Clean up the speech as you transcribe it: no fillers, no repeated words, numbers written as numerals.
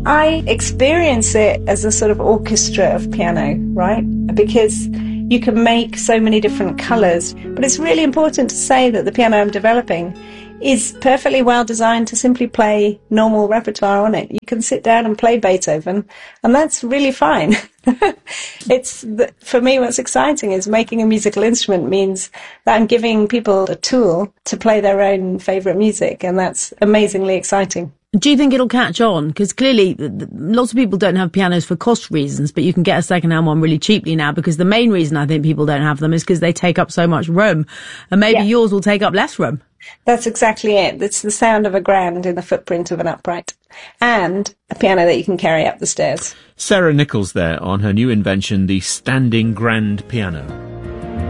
I experience it as a sort of orchestra of piano, right? Because you can make so many different colours, but it's really important to say that the piano I'm developing is perfectly well designed to simply play normal repertoire on it. You can sit down and play Beethoven, and that's really fine. For me, what's exciting is making a musical instrument means that I'm giving people a tool to play their own favourite music, and that's amazingly exciting. Do you think it'll catch on? Because clearly lots of people don't have pianos for cost reasons, but you can get a second-hand one really cheaply now, because the main reason I think people don't have them is because they take up so much room. And maybe yours will take up less room. That's exactly it. It's the sound of a grand in the footprint of an upright, and a piano that you can carry up the stairs. Sarah Nichols there on her new invention, the standing grand piano.